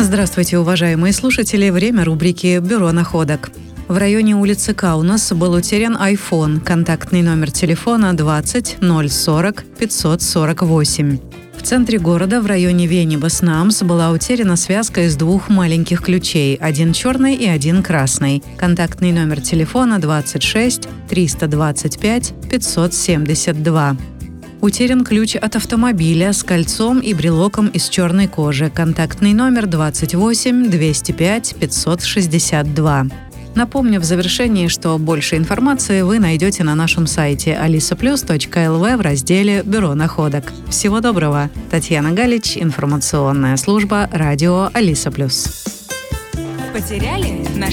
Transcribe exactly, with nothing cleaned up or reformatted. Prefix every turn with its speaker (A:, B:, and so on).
A: Здравствуйте, уважаемые слушатели. Время рубрики «Бюро находок». В районе улицы Каунас был утерян iPhone. Контактный номер телефона двадцать ноль сорок пятьсот сорок восемь. В центре города, в районе Венибас Намс, была утеряна связка из двух маленьких ключей, один черный и один красный. Контактный номер телефона двадцать шесть триста двадцать пять пятьсот семьдесят два. Утерян ключ от автомобиля с кольцом и брелоком из черной кожи. Контактный номер двадцать восемь двести пять пятьсот шестьдесят два. Напомню в завершении, что больше информации вы найдете на нашем сайте алиса плюс точка эл ви в разделе «Бюро находок». Всего доброго! Татьяна Галич, информационная служба радио Алиса Плюс.
B: Потеряли?